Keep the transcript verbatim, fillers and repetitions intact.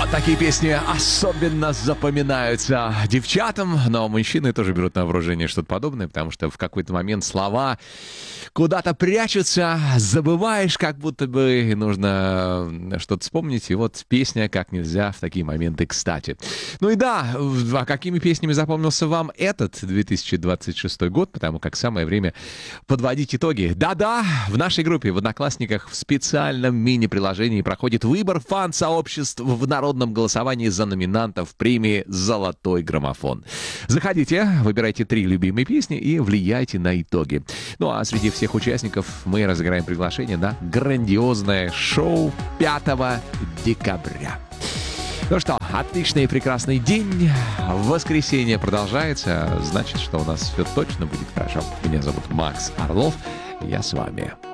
Вот такие песни особенно запоминаются девчатам, но мужчины тоже берут на вооружение что-то подобное, потому что в какой-то момент слова куда-то прячутся, забываешь, как будто бы нужно что-то вспомнить, и вот песня как нельзя в такие моменты кстати. Ну и да, а какими песнями запомнился вам этот две тысячи двадцать шестой год, потому как самое время подводить итоги. Да-да, в нашей группе в Одноклассниках в специальном мини-приложении проходит выбор фан-сообществ в народном голосовании за номинантов премии «Золотой граммофон». Заходите, выбирайте три любимые песни и влияйте на итоги. Ну а среди всех участников мы разыграем приглашение на грандиозное шоу пятого декабря. Ну что, отличный и прекрасный день. Воскресенье продолжается. Значит, что у нас все точно будет хорошо. Меня зовут Макс Орлов. Я с вами.